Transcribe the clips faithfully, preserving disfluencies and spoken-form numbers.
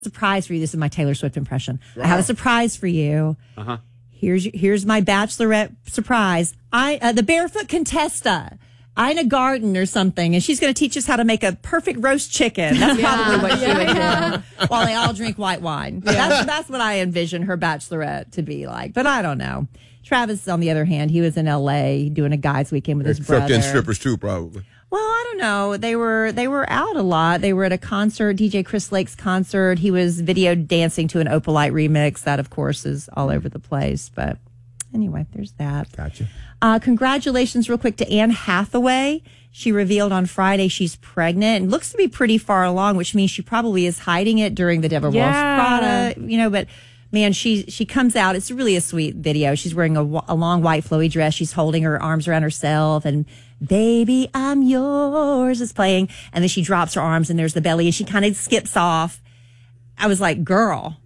surprise for you. This is my Taylor Swift impression. Wow. I have a surprise for you. Uh-huh. Here's here's my bachelorette surprise. I uh, the barefoot Contessa, Ina Garten or something, and she's going to teach us how to make a perfect roast chicken. That's yeah. probably what she yeah, would yeah. do while they all drink white wine. Yeah. That's that's what I envision her bachelorette to be like. But I don't know. Travis, on the other hand, he was in L A doing a guys' weekend with his brother. Except in strippers too, probably. Well, I don't know. They were they were out a lot. They were at a concert, D J Chris Lake's concert. He was video dancing to an Opalite remix. That, of course, is all over the place. But anyway, there's that. Gotcha. Uh, congratulations, real quick, to Anne Hathaway. She revealed on Friday she's pregnant and looks to be pretty far along, which means she probably is hiding it during the Deborah yeah. Walsh Prada, you know, but... Man, she she comes out. It's really a sweet video. She's wearing a, a long white flowy dress. She's holding her arms around herself, and "Baby, I'm Yours" is playing. And then she drops her arms, and there's the belly, and she kind of skips off. I was like, "Girl,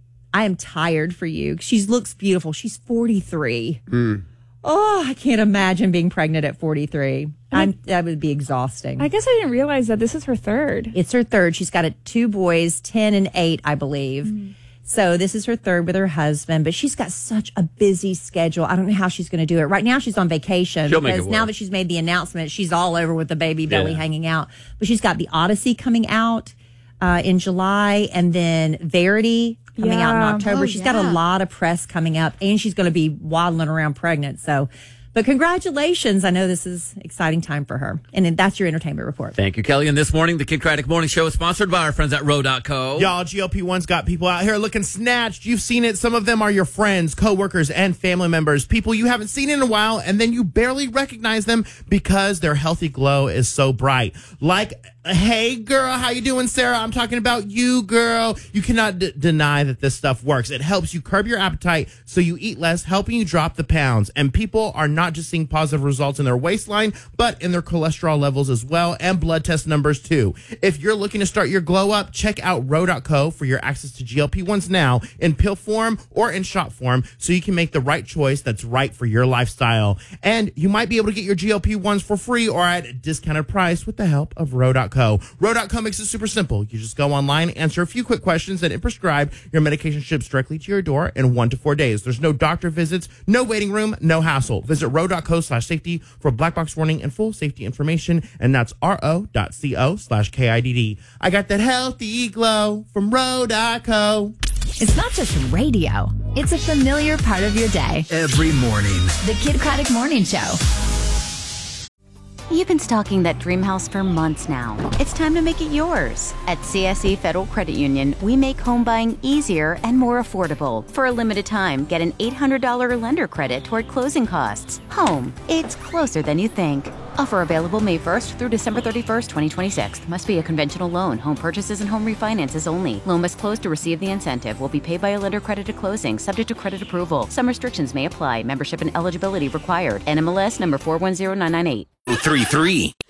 I am tired for you." She looks beautiful. She's forty-three. Mm. Oh, I can't imagine being pregnant at forty-three. I'm, that would be exhausting. I guess I didn't realize that this is her third. It's her third. She's got a, two boys, ten and eight, I believe. Mm. So this is her third with her husband, but she's got such a busy schedule. I don't know how she's going to do it. Right now she's on vacation She'll because now that she's made the announcement, she's all over with the baby belly yeah. hanging out. But she's got the Odyssey coming out uh, in July, and then Verity coming yeah. out in October. Oh, she's yeah. got a lot of press coming up, and she's going to be waddling around pregnant. So, but congratulations. I know this is an exciting time for her. And then that's your entertainment report. Thank you, Kelly. And this morning, the Kid Craddock Morning Show is sponsored by our friends at Row dot co. Y'all, G L P one's got people out here looking snatched. You've seen it. Some of them are your friends, coworkers, and family members. People you haven't seen in a while, and then you barely recognize them because their healthy glow is so bright. Like, hey, girl, how you doing, Sarah? I'm talking about you, girl. You cannot d- deny that this stuff works. It helps you curb your appetite so you eat less, helping you drop the pounds. And people are not just seeing positive results in their waistline, but in their cholesterol levels as well, and blood test numbers too. If you're looking to start your glow up, check out Row dot co for your access to G L P ones now in pill form or in shot form, so you can make the right choice that's right for your lifestyle. And you might be able to get your G L P ones for free or at a discounted price with the help of Row dot co. Row dot co makes it super simple. You just go online, answer a few quick questions, and it prescribe your medication ships directly to your door in one to four days. There's no doctor visits, no waiting room, no hassle. Visit Row dot co slash safety for black box warning and full safety information, and that's ro dot co slash K I D D. I got that healthy glow from Row dot co. It's not just radio. It's a familiar part of your day. Every morning. The Kid Craddock Morning Show. You've been stalking that dream house for months now. It's time to make it yours. At C S E Federal Credit Union, we make home buying easier and more affordable. For a limited time, get an eight hundred dollars lender credit toward closing costs. Home, it's closer than you think. Offer available May first through December thirty-first, twenty twenty-six. Must be a conventional loan. Home purchases and home refinances only. Loan must close to receive the incentive. Will be paid by a lender credit at closing, subject to credit approval. Some restrictions may apply. Membership and eligibility required. N M L S number four one zero nine nine eight. three three